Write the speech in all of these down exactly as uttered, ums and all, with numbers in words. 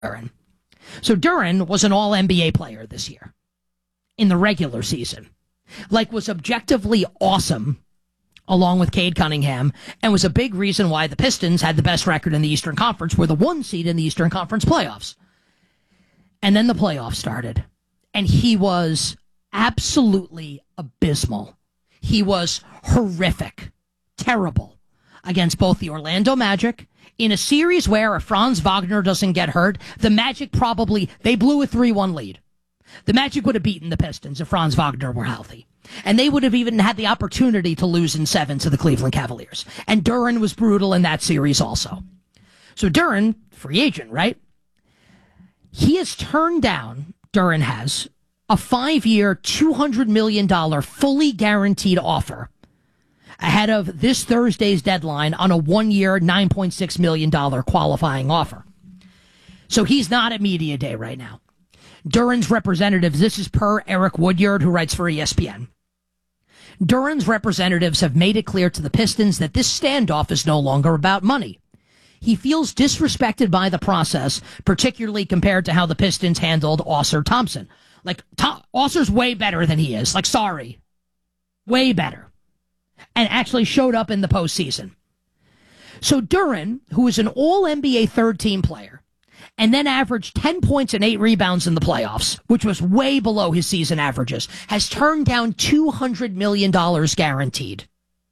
Duren. So Duren was an all N B A player this year in the regular season. Like, was objectively awesome along with Cade Cunningham, and was a big reason why the Pistons had the best record in the Eastern Conference, were the one seed in the Eastern Conference playoffs. And then the playoffs started, and he was absolutely abysmal. He was horrific, terrible against both the Orlando Magic in a series where if Franz Wagner doesn't get hurt, the Magic probably, they blew a three one lead. The Magic would have beaten the Pistons if Franz Wagner were healthy. And they would have even had the opportunity to lose in seven to the Cleveland Cavaliers. And Duren was brutal in that series also. So Duren, free agent, right? He has turned down, Duren has, a five-year, two hundred million dollars fully guaranteed offer ahead of this Thursday's deadline on a one-year, nine point six million dollars qualifying offer. So he's not at media day right now. Duren's representatives, this is per Eric Woodyard, who writes for E S P N. Duren's representatives have made it clear to the Pistons that this standoff is no longer about money. He feels disrespected by the process, particularly compared to how the Pistons handled Ausar Thompson. Like, Tom, Ausar's way better than he is. Like, sorry. Way better. And actually showed up in the postseason. So Duren, who is an all N B A third-team player, and then averaged ten points and eight rebounds in the playoffs, which was way below his season averages, has turned down two hundred million dollars guaranteed.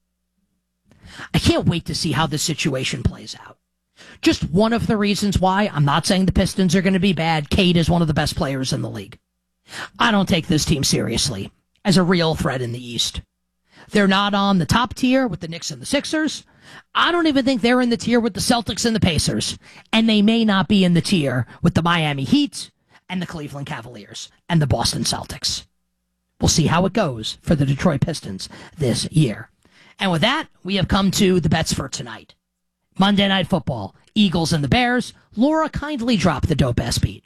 I can't wait to see how this situation plays out. Just one of the reasons why, I'm not saying the Pistons are going to be bad. Cade is one of the best players in the league. I don't take this team seriously as a real threat in the East. They're not on the top tier with the Knicks and the Sixers. I don't even think they're in the tier with the Celtics and the Pacers. And they may not be in the tier with the Miami Heat and the Cleveland Cavaliers and the Boston Celtics. We'll see how it goes for the Detroit Pistons this year. And with that, we have come to the bets for tonight. Monday Night Football, Eagles and the Bears. Laura kindly dropped the dope ass beat.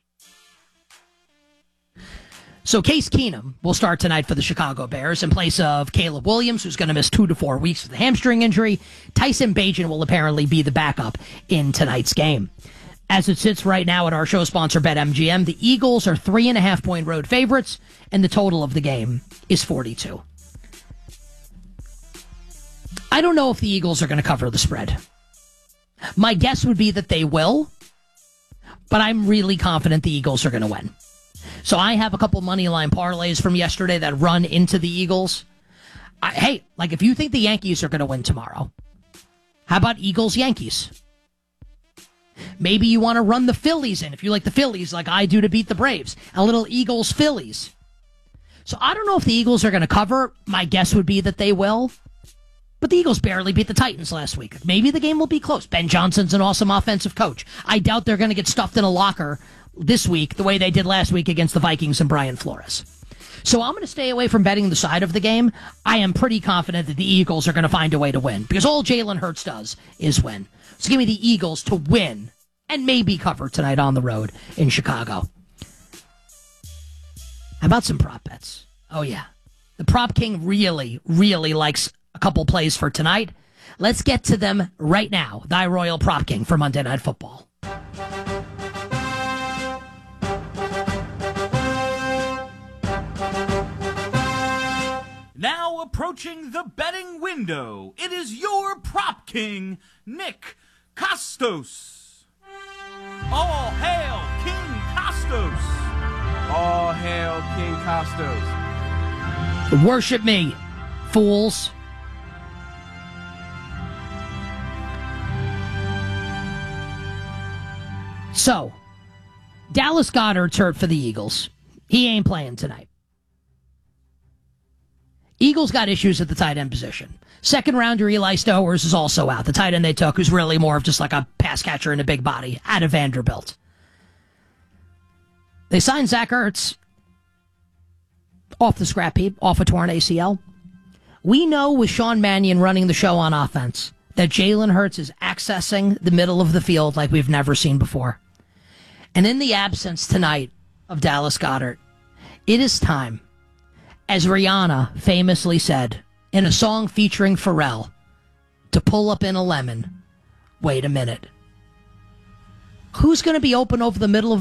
So Case Keenum will start tonight for the Chicago Bears in place of Caleb Williams, who's going to miss two to four weeks with a hamstring injury. Tyson Bagent will apparently be the backup in tonight's game. As it sits right now at our show sponsor BetMGM, the Eagles are three and a half point road favorites, and the total of the game is forty-two. I don't know if the Eagles are going to cover the spread. My guess would be that they will, but I'm really confident the Eagles are going to win. So I have a couple money line parlays from yesterday that run into the Eagles. I, hey, like if you think the Yankees are going to win tomorrow, how about Eagles-Yankees? Maybe you want to run the Phillies in if you like the Phillies like I do to beat the Braves. A little Eagles-Phillies. So I don't know if the Eagles are going to cover. My guess would be that they will. But the Eagles barely beat the Titans last week. Maybe the game will be close. Ben Johnson's an awesome offensive coach. I doubt they're going to get stuffed in a locker this week the way they did last week against the Vikings and Brian Flores. So I'm going to stay away from betting the side of the game. I am pretty confident that the Eagles are going to find a way to win because all Jalen Hurts does is win. So give me the Eagles to win and maybe cover tonight on the road in Chicago. How about some prop bets? Oh, yeah. The Prop King really, really likes a couple plays for tonight. Let's get to them right now. Thy Royal Prop King for Monday Night Football. Now approaching the betting window, it is your Prop King, Nick Kostos. All hail King Kostos. All hail King Kostos. Worship me, fools. So, Dallas Goedert's hurt for the Eagles. He ain't playing tonight. Eagles got issues at the tight end position. Second rounder Eli Stowers is also out. The tight end they took, who's really more of just like a pass catcher and a big body, out of Vanderbilt. They signed Zach Ertz off the scrap heap, off a torn A C L. We know with Sean Mannion running the show on offense that Jalen Hurts is accessing the middle of the field like we've never seen before. And in the absence tonight of Dallas Goedert, it is time, as Rihanna famously said in a song featuring Pharrell, to pull up in a lemon. Wait a minute. Who's going to be open over the middle of